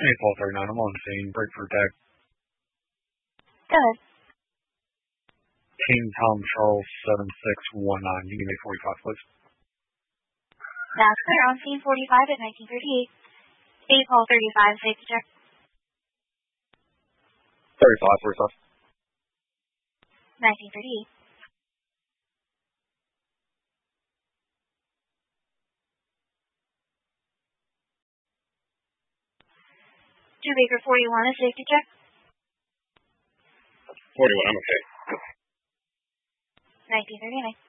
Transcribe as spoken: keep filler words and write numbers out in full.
April thirty-nine, I'm on scene. Break for deck. Go ahead. King Tom Charles seven six one nine. You give me forty-five, please. That's clear. On scene forty-five at nineteen thirty-eight. April thirty-five, safety check. thirty-five, forty-five. nineteen thirty-eight. Two Baker forty-one, a safety check. forty-one, I'm okay. nineteen thirty-nine.